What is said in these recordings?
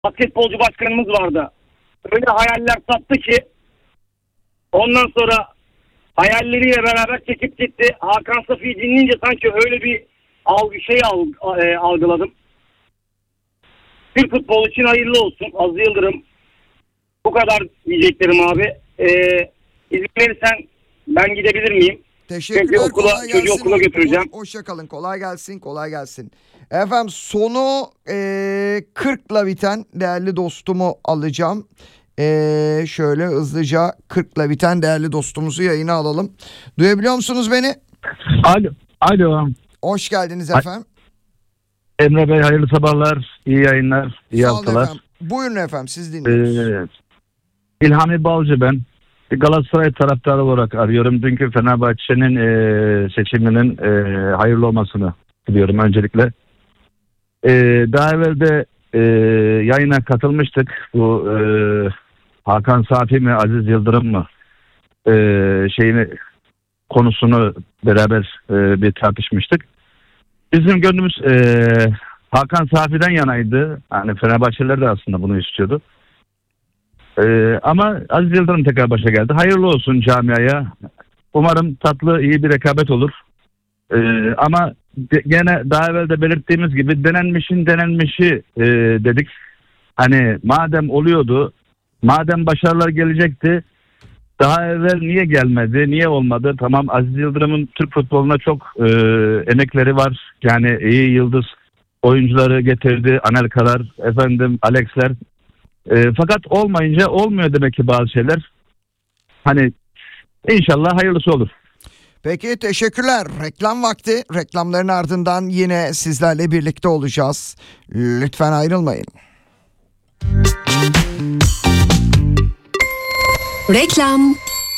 basketbolcu başkanımız vardı. Öyle hayaller sattı ki ondan sonra hayalleriyle beraber çekip gitti. Hakan Safi'yi dinleyince sanki öyle bir algıladım. Türk futbolu için hayırlı olsun. Aziz Yıldırım. Bu kadar diyeceklerim abi. İzin verirsen ben gidebilir miyim? Teşekkürler. Çocuğu okula götüreceğim. Hoşçakalın. Kolay gelsin. Efendim sonu 40'la biten değerli dostumu alacağım. Şöyle hızlıca 40'la biten değerli dostumuzu yayına alalım. Duyabiliyor musunuz beni? Alo. Hoş geldiniz efendim. Emre Bey hayırlı sabahlar, iyi yayınlar, iyi haftalar. Buyurun efendim, siz dinliyorsunuz. İlhami Balcı ben. Galatasaray taraftarı olarak arıyorum. Dünkü Fenerbahçe'nin seçiminin hayırlı olmasını diliyorum öncelikle. Daha evvel de yayına katılmıştık. Bu Hakan Safi mi, Aziz Yıldırım mı konusunu beraber bir tartışmıştık. Bizim gönlümüz Hakan Safi'den yanaydı. Yani Fenerbahçeliler de aslında bunu istiyordu. Ama Aziz Yıldırım tekrar başa geldi. Hayırlı olsun camiaya. Umarım tatlı, iyi bir rekabet olur. Ama gene daha evvel de belirttiğimiz gibi denenmişi dedik. Hani madem oluyordu, madem başarılar gelecekti, daha evvel niye gelmedi, niye olmadı? Tamam, Aziz Yıldırım'ın Türk futboluna çok emekleri var. Yani iyi yıldız oyuncuları getirdi. Anelkalar, Alexler. Fakat olmayınca olmuyor demek ki bazı şeyler. Hani inşallah hayırlısı olur. Peki, teşekkürler. Reklam vakti. Reklamların ardından yine sizlerle birlikte olacağız. Lütfen ayrılmayın. Reklam.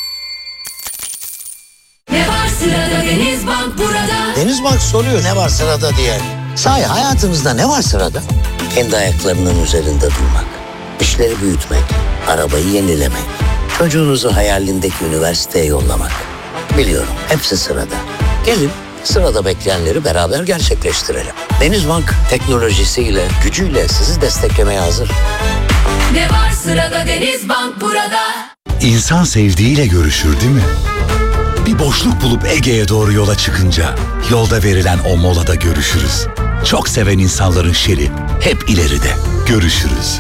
Ne var sırada Denizbank burada. Denizbank soruyor ne var sırada diye. Sahi hayatınızda ne var sırada? Kendi ayaklarının üzerinde durmak, işleri büyütmek, arabayı yenilemek, çocuğunuzu hayalindeki üniversiteye yollamak. Biliyorum, hepsi sırada. Gelin sırada bekleyenleri beraber gerçekleştirelim. Denizbank teknolojisiyle, gücüyle sizi desteklemeye hazır. Ne var sırada Denizbank burada. İnsan sevdiğiyle görüşür değil mi? Bir boşluk bulup Ege'ye doğru yola çıkınca yolda verilen o molada görüşürüz. Çok seven insanların şeri hep ileride. Görüşürüz.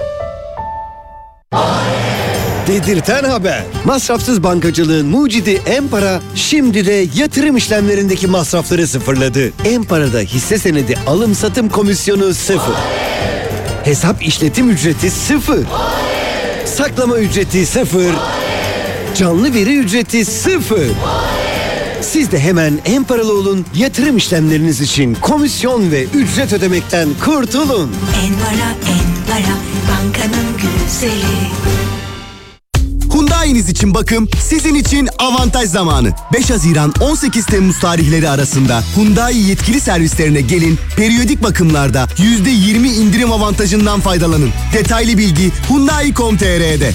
Dedirten haber. Masrafsız bankacılığın mucidi Empara şimdi de yatırım işlemlerindeki masrafları sıfırladı. Empara'da hisse senedi alım satım komisyonu 0. Hesap işletim ücreti 0. Saklama ücreti 0. Canlı veri ücreti 0. Siz de hemen Emparalı olun, yatırım işlemleriniz için komisyon ve ücret ödemekten kurtulun. Empara, bankanın güzeli. Hyundai'niz için bakım, sizin için avantaj zamanı. 5 Haziran 18 Temmuz tarihleri arasında Hyundai yetkili servislerine gelin, periyodik bakımlarda %20 indirim avantajından faydalanın. Detaylı bilgi Hyundai.com.tr'de.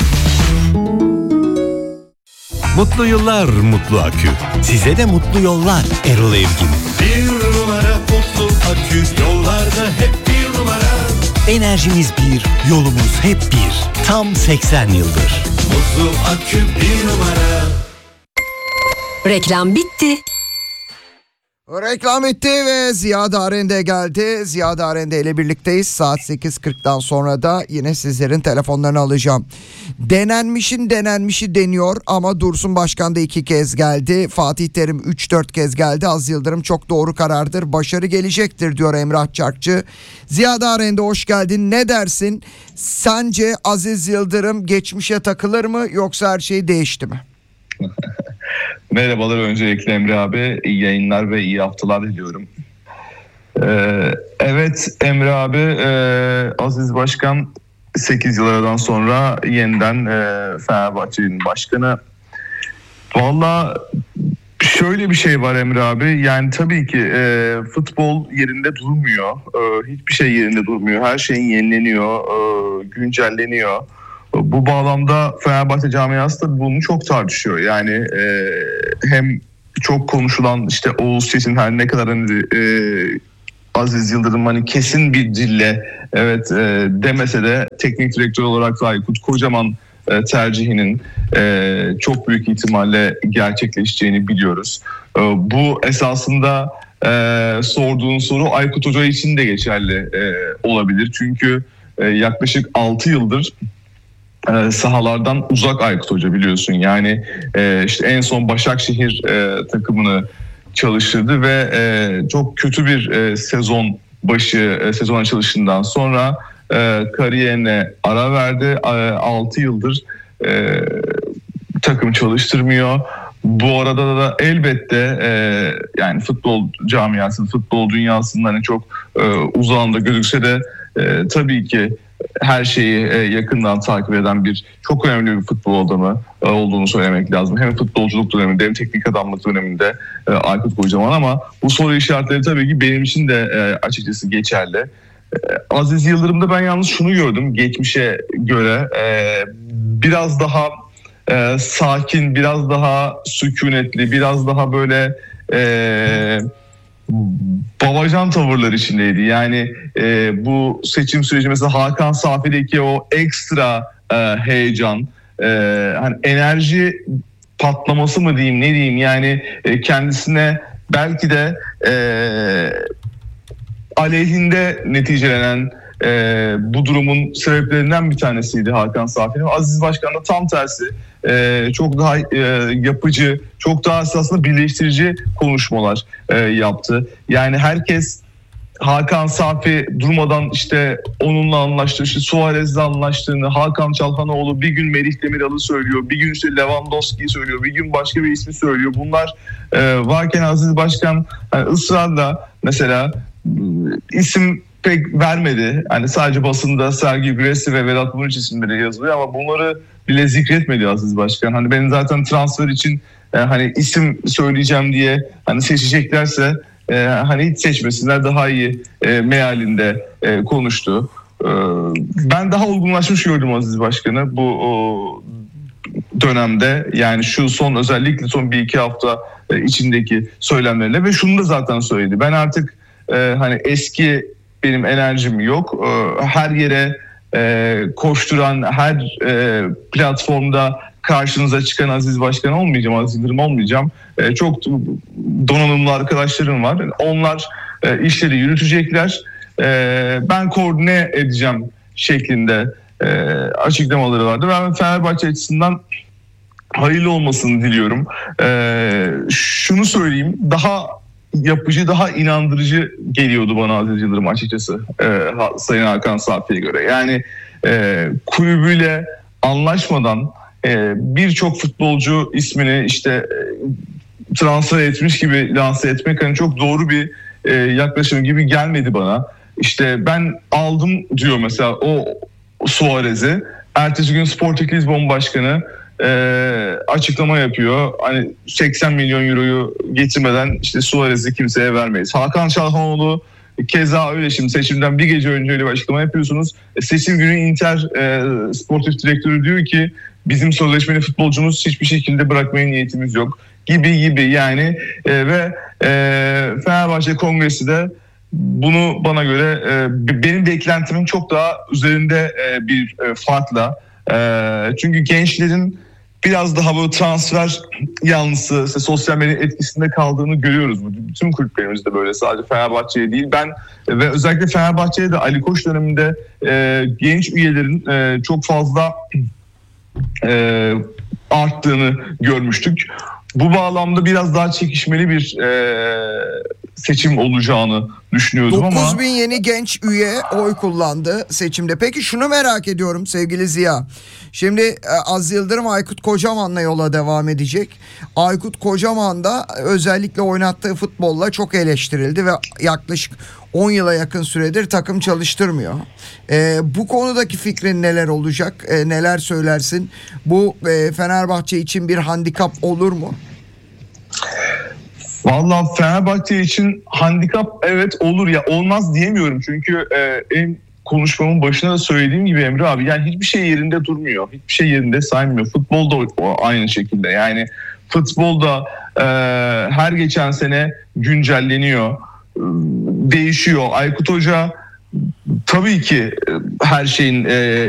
Mutlu yıllar Mutlu Akü. Size de mutlu yollar Erol Evgin. Bir numara Mutlu Akü, yollarda hep bir numara. Enerjimiz bir, yolumuz hep bir. Tam 80 yıldır. Mutlu Akü bir numara. Reklam bitti. Reklam bitti ve Ziya Darende geldi. Ziya Darende ile birlikteyiz. Saat 8.40'dan sonra da yine sizlerin telefonlarını alacağım. Denenmişi deniyor ama Dursun Başkan da 2 kez geldi. Fatih Terim 3-4 kez geldi. Aziz Yıldırım çok doğru karardır. Başarı gelecektir diyor Emrah Çarkçı. Ziya Darende hoş geldin. Ne dersin? Sence Aziz Yıldırım geçmişe takılır mı yoksa her şey değişti mi? Merhabalar öncelikle Emre abi. İyi yayınlar ve iyi haftalar diliyorum. Evet Emre abi, Aziz Başkan 8 yıl aradan sonra yeniden Fenerbahçe'nin başkanı. Valla şöyle bir şey var Emre abi. Yani tabii ki futbol yerinde durmuyor. Hiçbir şey yerinde durmuyor. Her şeyin yenileniyor, güncelleniyor. Bu bağlamda Fenerbahçe camiası da bunu çok tartışıyor. Yani hem çok konuşulan işte Oğuz Çetin her ne kadar Aziz Yıldırım hani kesin bir dille evet demese de teknik direktör olarak Aykut Kocaman tercihinin çok büyük ihtimalle gerçekleşeceğini biliyoruz. Bu esasında sorduğun soru Aykut Hoca için de geçerli olabilir. Çünkü yaklaşık 6 yıldır sahalardan uzak Aykut Hoca, biliyorsun. Yani işte en son Başakşehir takımını çalıştırdı ve çok kötü bir sezon açılışından sonra kariyerine ara verdi. 6 yıldır takım çalıştırmıyor. Bu arada da elbette yani futbol camiasının, futbol dünyasının hani çok uzağında gözükse de tabii ki her şeyi yakından takip eden çok önemli bir futbol adamı olduğunu söylemek lazım. Hem futbolculuk döneminde hem teknik adamlık döneminde Aykut Kocaman, ama bu soru işaretleri tabii ki benim için de açıkçası geçerli. Aziz Yıldırım'da ben yalnız şunu gördüm geçmişe göre, biraz daha sakin, biraz daha sükunetli, biraz daha böyle babacan tavırlar içindeydi. Yani bu seçim süreci mesela Hakan Safi'deki o ekstra heyecan, hani enerji patlaması mı diyeyim, ne diyeyim, yani kendisine belki de aleyhinde neticelenen bu durumun sebeplerinden bir tanesiydi Hakan Safi'nin. Aziz Başkan da tam tersi, çok daha yapıcı, çok daha aslında birleştirici konuşmalar yaptı. Yani herkes Hakan Safi durmadan işte onunla anlaştı, işte Suarez'le anlaştığını, Hakan Çalhanoğlu bir gün Merih Demiral'ı söylüyor, bir gün işte Lewandowski'yi söylüyor, bir gün başka bir ismi söylüyor. Bunlar varken Aziz Başkan yani ısrarla mesela isim pek vermedi. Hani sadece basında Sergi Güresli ve Vedat Muriç isimleri yazılıyor ama bunları bile zikretmedi Aziz Başkan. Hani ben zaten transfer için hani isim söyleyeceğim diye hani seçeceklerse hani hiç seçmesinler, daha iyi mealinde konuştu. Ben daha olgunlaşmış gördüm Aziz Başkan'ı bu dönemde. Yani şu özellikle son 1-2 hafta içindeki söylemlerle ve şunu da zaten söyledi. Ben artık hani eski benim enerjim yok. Her yere koşturan, her platformda karşınıza çıkan Aziz Başkan olmayacağım, Aziz Yıldırım olmayacağım. Çok donanımlı arkadaşlarım var. Onlar işleri yürütecekler. Ben koordine edeceğim şeklinde açıklamaları vardı. Ben Fenerbahçe açısından hayırlı olmasını diliyorum. Şunu söyleyeyim, daha yapıcı, daha inandırıcı geliyordu bana Aziz Yıldırım açıkçası Sayın Hakan Safi'ye göre. Yani kulübüyle anlaşmadan birçok futbolcu ismini işte transfer etmiş gibi lanse etmek hani çok doğru bir yaklaşım gibi gelmedi bana. İşte ben aldım diyor mesela o Suarez'i. Ertesi gün Sporting Lisbon Başkanı açıklama yapıyor. Hani 80 milyon euroyu getirmeden işte Suarez'i kimseye vermeyiz. Hakan Çalhanoğlu keza öyle, şimdi seçimden bir gece önce öyle bir açıklama yapıyorsunuz. Seçim günü Inter sportif direktörü diyor ki bizim sözleşmeli futbolcumuz hiçbir şekilde bırakmaya niyetimiz yok gibi yani ve Fenerbahçe Kongresi de bunu bana göre benim beklentimin çok daha üzerinde bir farkla, çünkü gençlerin biraz daha böyle transfer yanlısı, işte sosyal medya etkisinde kaldığını görüyoruz. Bütün kulüplerimizde böyle, sadece Fenerbahçe'ye değil. Ben ve özellikle Fenerbahçe'de de Ali Koç döneminde genç üyelerin çok fazla arttığını görmüştük. Bu bağlamda biraz daha çekişmeli bir seçim olacağını düşünüyordum 9.000 yeni genç üye oy kullandı seçimde. Peki şunu merak ediyorum sevgili Ziya. Şimdi Aziz Yıldırım Aykut Kocaman'la yola devam edecek. Aykut Kocaman da özellikle oynattığı futbolla çok eleştirildi ve yaklaşık 10 yıla yakın süredir takım çalıştırmıyor. Bu konudaki fikrin neler olacak? Neler söylersin? Bu Fenerbahçe için bir handikap olur mu? Vallahi Fenerbahçe için handikap evet olur ya, olmaz diyemiyorum. Çünkü en konuşmamın başına da söylediğim gibi Emre abi, yani hiçbir şey yerinde durmuyor. Hiçbir şey yerinde saymıyor. Futbol da aynı şekilde. Yani futbolda her geçen sene güncelleniyor. değişiyor. Aykut Hoca tabii ki her şeyin